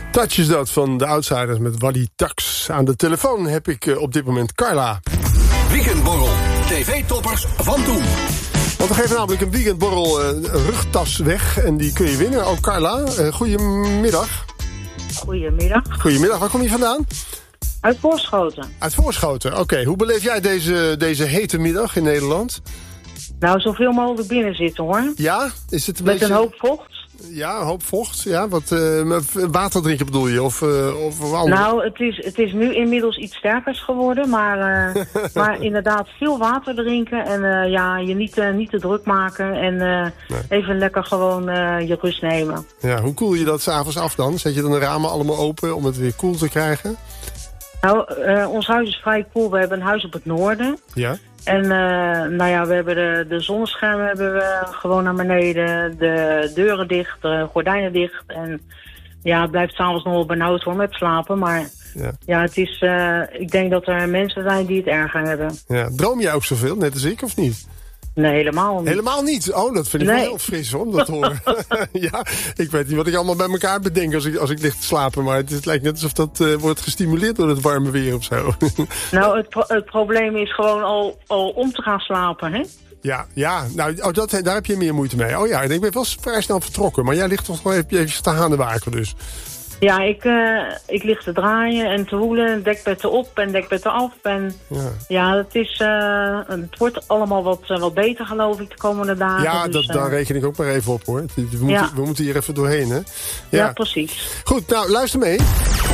Touch is dat van de Outsiders met Wally Tax. Aan de telefoon heb ik op dit moment Carla. Weekendborrel, tv-toppers van toen. Want we geven namelijk een weekendborrel rugtas weg en die kun je winnen. Oh Carla, goedemiddag. Goedemiddag. Goedemiddag, waar kom je vandaan? Uit Voorschoten. Uit Voorschoten, oké. Hoe beleef jij deze hete middag in Nederland? Nou, zoveel mogelijk binnen zitten hoor. Ja? Is het een Met beetje... een hoop vocht. Ja, een hoop vocht. Ja, wat water drinken bedoel je? Of andere? Nou, het is nu inmiddels iets sterkers geworden. Maar, maar inderdaad veel water drinken. En je niet te druk maken. En Nee. even lekker gewoon je rust nemen. Ja, hoe koel je dat 's avonds af dan? Zet je dan de ramen allemaal open om het weer koel te krijgen? Nou, ons huis is vrij koel. We hebben een huis op het noorden. Ja. En we hebben de zonneschermen hebben we gewoon naar beneden. De deuren dicht, de gordijnen dicht. En ja, het blijft 's avonds nog wel benauwd hoor met slapen. Maar ja het is, ik denk dat er mensen zijn die het erger hebben. Ja. Droom jij ook zoveel, net als ik, of niet? Nee, helemaal niet. Helemaal niet? Oh, dat vind ik wel heel fris hoor, om dat te horen. Ja, ik weet niet wat ik allemaal bij elkaar bedenk als ik lig te slapen. Maar het lijkt net alsof dat wordt gestimuleerd door het warme weer of zo. Nou, het probleem is gewoon al om te gaan slapen, hè? Ja, nou, daar heb je meer moeite mee. Oh ja, ik ben wel vrij snel vertrokken. Maar jij ligt toch wel even te hanewaken dus. Ja, ik lig te draaien en te woelen, dekbetten op en dekbetten af. En het wordt allemaal wat beter geloof ik de komende dagen. Ja, dus, daar reken ik ook maar even op hoor. We moeten hier even doorheen hè. Ja, precies. Goed, nou luister mee.